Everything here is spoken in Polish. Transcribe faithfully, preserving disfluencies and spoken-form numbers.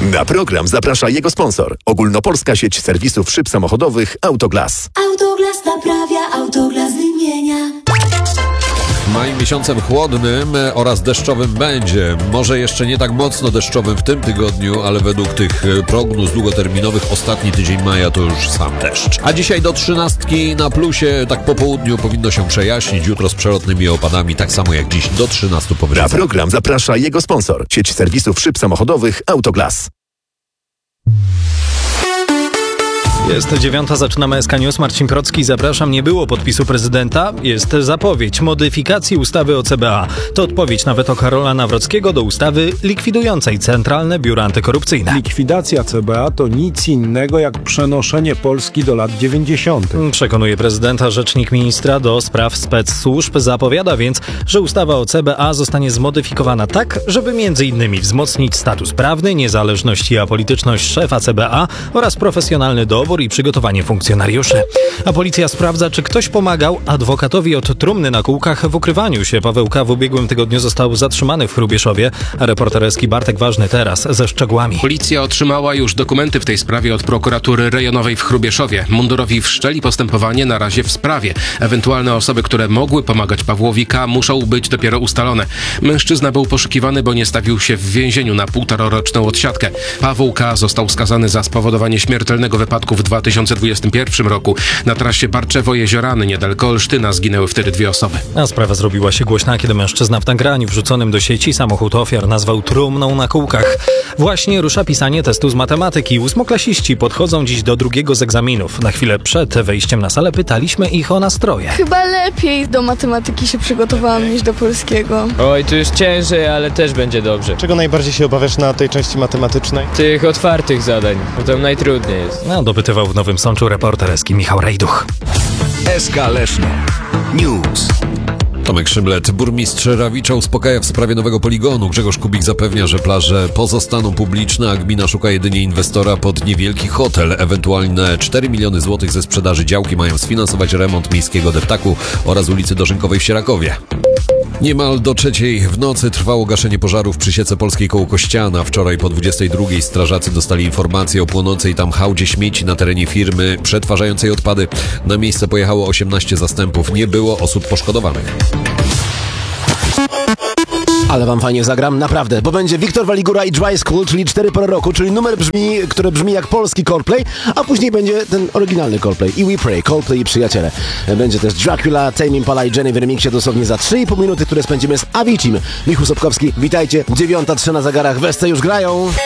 Na program zaprasza jego sponsor. Ogólnopolska sieć serwisów szyb samochodowych Autoglas. Autoglas naprawia, Autoglas wymienia. Maj miesiącem chłodnym oraz deszczowym będzie. Może jeszcze nie tak mocno deszczowym w tym tygodniu, ale według tych prognóz długoterminowych ostatni tydzień maja to już sam deszcz. A dzisiaj do trzynastki na plusie, tak po południu powinno się przejaśnić. Jutro z przelotnymi opadami, tak samo jak dziś do trzynastu powyżej. Na program zaprasza jego sponsor. Sieć serwisów szyb samochodowych Autoglas. Jest dziewiąta, zaczynamy S K News. Marcin Procki, zapraszam. Nie było podpisu prezydenta. Jest zapowiedź modyfikacji ustawy o C B A. To odpowiedź na weto Karola Nawrockiego do ustawy likwidującej Centralne Biuro Antykorupcyjne. Likwidacja C B A to nic innego jak przenoszenie Polski do lat dziewięćdziesiątych. Przekonuje prezydenta rzecznik ministra do spraw specsłużb. Zapowiada więc, że ustawa o C B A zostanie zmodyfikowana tak, żeby między innymi wzmocnić status prawny, niezależność i apolityczność szefa C B A oraz profesjonalny dobór i przygotowanie funkcjonariuszy. A policja sprawdza, czy ktoś pomagał adwokatowi od trumny na kółkach w ukrywaniu się. Paweł K. w ubiegłym tygodniu został zatrzymany w Hrubieszowie, a reporter Eski Bartek Ważny teraz ze szczegółami. Policja otrzymała już dokumenty w tej sprawie od prokuratury rejonowej w Hrubieszowie. Mundurowi wszczęli postępowanie na razie w sprawie. Ewentualne osoby, które mogły pomagać Pawłowi K. muszą być dopiero ustalone. Mężczyzna był poszukiwany, bo nie stawił się w więzieniu na półtororoczną odsiadkę. Paweł K. został skazany za spowodowanie śmiertelnego wypadku w dwa tysiące dwudziestym pierwszym roku. Na trasie Barczewo-Jeziorany niedaleko Olsztyna zginęły wtedy dwie osoby. A sprawa zrobiła się głośna, kiedy mężczyzna w nagraniu wrzuconym do sieci samochód ofiar nazwał trumną na kółkach. Właśnie rusza pisanie testu z matematyki. Ósmoklasiści podchodzą dziś do drugiego z egzaminów. Na chwilę przed wejściem na salę pytaliśmy ich o nastroje. Chyba lepiej do matematyki się przygotowałam niż do polskiego. Oj, tu jest ciężej, ale też będzie dobrze. Czego najbardziej się obawiasz na tej części matematycznej? Tych otwartych zadań, bo tam najtrudniej jest. No, dopytywał w Nowym Sączu reporter Eski Michał Rejduch. S K Leszno News. Tomek Szymlet, burmistrz Rawicza uspokaja w sprawie nowego poligonu. Grzegorz Kubik zapewnia, że plaże pozostaną publiczne, a gmina szuka jedynie inwestora pod niewielki hotel. Ewentualne cztery miliony złotych ze sprzedaży działki mają sfinansować remont miejskiego deptaku oraz ulicy Dożynkowej w Sierakowie. Niemal do trzeciej w nocy trwało gaszenie pożaru w Przysiece Polskiej koło Kościana. Wczoraj po dwudziestej drugiej strażacy dostali informację o płonącej tam hałdzie śmieci na terenie firmy przetwarzającej odpady. Na miejsce pojechało osiemnaście zastępów. Nie było osób poszkodowanych. Ale wam fajnie zagram, naprawdę, bo będzie Wiktor Waligura i Dry School, czyli cztery pory roku, czyli numer, brzmi, który brzmi jak polski Coldplay, a później będzie ten oryginalny Coldplay i We Pray, Coldplay i przyjaciele. Będzie też Dracula, Tame Impala i Jenny w remiksie dosłownie za trzy i pół minuty, które spędzimy z Avicim. Michał Sobkowski, witajcie, dziewiąta trzy na zegarach, Wesce już grają.